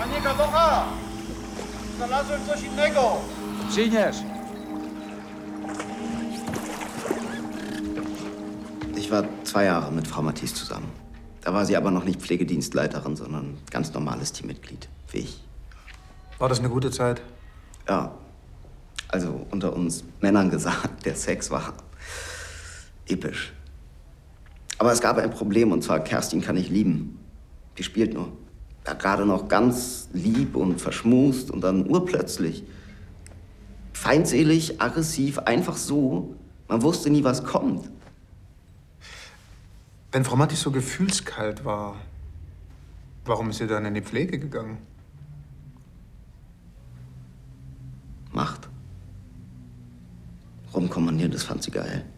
Anieka Bocha! Znalazłem coś innego! Przyniesz! Ich war 2 Jahre mit Frau Mathies zusammen. Da war sie aber noch nicht Pflegedienstleiterin, sondern ganz normales Teammitglied, wie ich. War das eine gute Zeit? Ja, also unter uns Männern gesagt, der Sex war episch. Aber es gab ein Problem, und zwar Kerstin kann ich lieben. Die spielt nur. Ja, gerade noch ganz lieb und verschmust und dann urplötzlich. Feindselig, aggressiv, einfach so. Man wusste nie, was kommt. Wenn Frau Mattis so gefühlskalt war, warum ist sie dann in die Pflege gegangen? Macht. Rumkommandieren, das fand sie geil.